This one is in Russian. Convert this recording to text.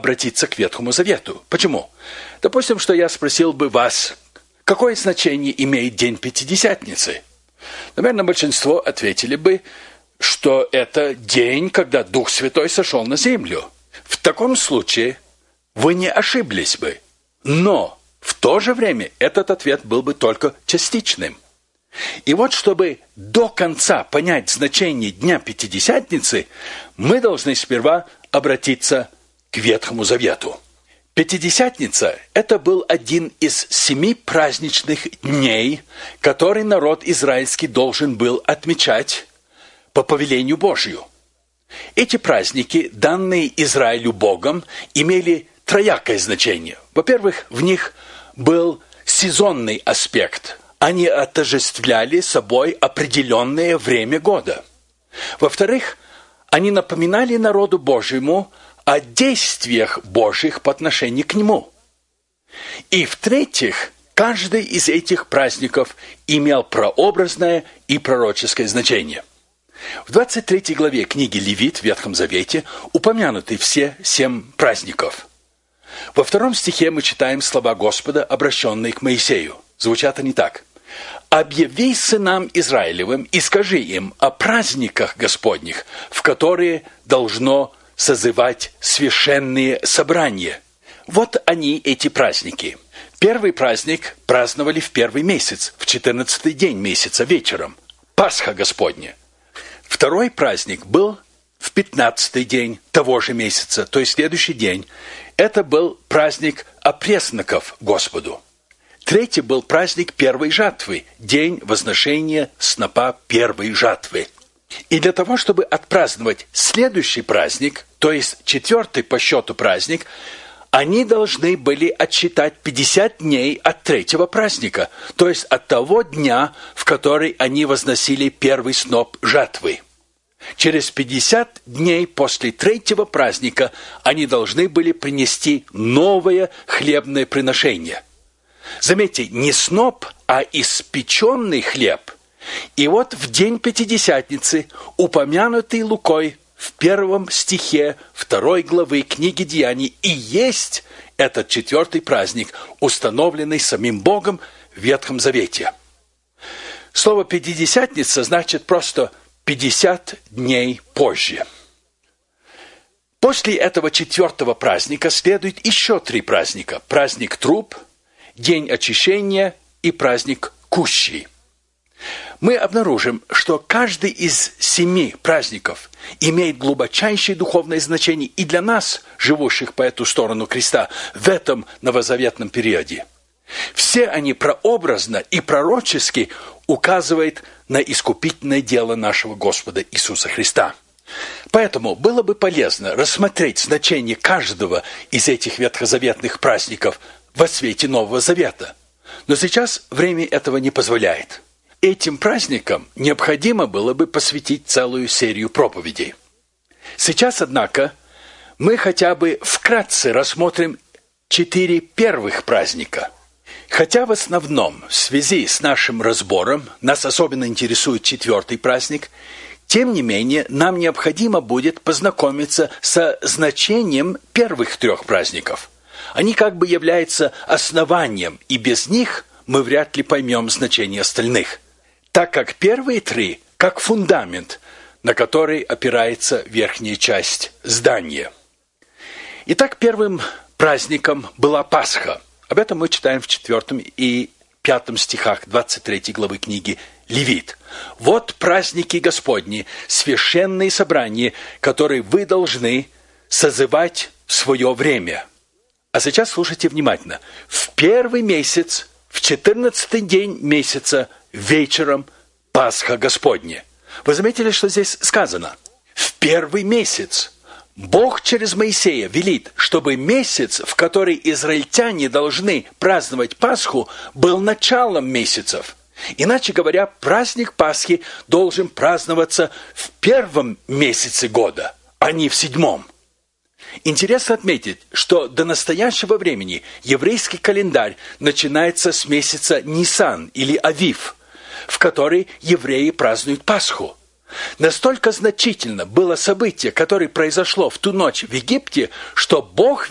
обратиться к Ветхому Завету. Почему? Допустим, что я спросил бы вас, какое значение имеет день Пятидесятницы? Наверное, большинство ответили бы, что это день, когда Дух Святой сошел на землю. В таком случае вы не ошиблись бы. Но в то же время этот ответ был бы только частичным. И вот, чтобы до конца понять значение Дня Пятидесятницы, мы должны сперва обратиться к Ветхому Завету. Пятидесятница – это был один из 7 праздничных дней, который народ израильский должен был отмечать по повелению Божию. Эти праздники, данные Израилю Богом, имели троякое значение. Во-первых, в них был сезонный аспект. Они отождествляли собой определенное время года. Во-вторых, они напоминали народу Божьему о действиях Божьих по отношению к нему. И в-третьих, каждый из этих праздников имел прообразное и пророческое значение. В 23 главе книги Левит в Ветхом Завете упомянуты все 7 праздников. Во 2 стихе мы читаем слова Господа, обращенные к Моисею. Звучат они так. «Объяви сынам Израилевым и скажи им о праздниках Господних, в которые должно созывать священные собрания». Вот они, эти праздники. Первый праздник праздновали в первый месяц, в 14-й день месяца вечером. Пасха Господня. Второй праздник был в 15-й день того же месяца, то есть следующий день. Это был праздник опресноков Господу. Третий был праздник первой жатвы, день возношения снопа первой жатвы. И для того, чтобы отпраздновать следующий праздник, то есть 4-й по счету праздник, они должны были отсчитать 50 дней от 3-го праздника, то есть от того дня, в который они возносили первый сноп жатвы. Через 50 дней после 3-го праздника они должны были принести новое хлебное приношение. Заметьте, не сноп, а испеченный хлеб. И вот в день Пятидесятницы, упомянутый Лукой в 1 стихе 2 главы книги Деяний, и есть этот 4-й праздник, установленный самим Богом в Ветхом Завете. Слово «Пятидесятница» значит просто 50 дней позже. После этого 4-го праздника следует еще 3 праздника. Праздник труб, День очищения и праздник Кущи. Мы обнаружим, что каждый из 7 праздников имеет глубочайшее духовное значение и для нас, живущих по эту сторону креста, в этом новозаветном периоде. Все они прообразно и пророчески указывают на искупительное дело нашего Господа Иисуса Христа. Поэтому было бы полезно рассмотреть значение каждого из этих ветхозаветных праздников во свете Нового Завета. Но сейчас время этого не позволяет. Этим праздникам необходимо было бы посвятить целую серию проповедей. Сейчас, однако, мы хотя бы вкратце рассмотрим 4 первых праздника. Хотя в основном в связи с нашим разбором нас особенно интересует 4-й праздник, тем не менее нам необходимо будет познакомиться со значением первых 3 праздников. Они как бы являются основанием, и без них мы вряд ли поймем значение остальных, так как первые 3 как фундамент, на который опирается верхняя часть здания. Итак, первым праздником была Пасха. Об этом мы читаем в 4 и 5 стихах 23 главы книги Левит. «Вот праздники Господни, священные собрания, которые вы должны созывать в свое время». А сейчас слушайте внимательно. В 1-й месяц, в 14-й день месяца, вечером Пасха Господня. Вы заметили, что здесь сказано? В 1-й месяц. Бог через Моисея велит, чтобы месяц, в который израильтяне должны праздновать Пасху, был началом месяцев. Иначе говоря, праздник Пасхи должен праздноваться в 1-м месяце года, а не в 7-м. Интересно отметить, что до настоящего времени еврейский календарь начинается с месяца Нисан или Авив, в который евреи празднуют Пасху. Настолько значительно было событие, которое произошло в ту ночь в Египте, что Бог